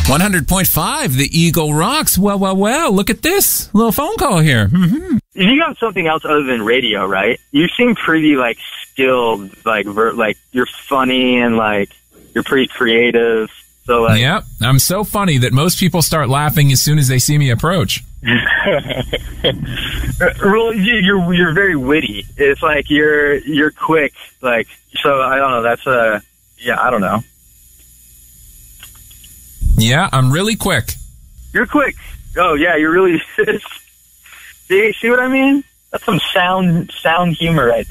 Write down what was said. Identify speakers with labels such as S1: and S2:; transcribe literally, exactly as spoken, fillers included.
S1: one hundred point five, the Eagle rocks. Well, well, well, look at this. Little phone call here. Mm-hmm.
S2: You got something else other than radio, right? You seem pretty, like, skilled, like, ver- like you're funny and, like, you're pretty creative. So, like,
S1: yep, I'm so funny that most people start laughing as soon as they see me approach.
S2: Well, you- you're you're very witty. It's like you're you're quick. Like, so I don't know. That's a yeah. I don't know.
S1: Yeah, I'm really quick.
S2: You're quick. Oh yeah, you're really. See, see what I mean? That's some sound sound humor right there.